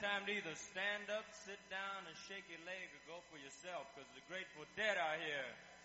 time to either stand up, sit down, and shake your leg or go for yourself, because the Grateful Dead are here.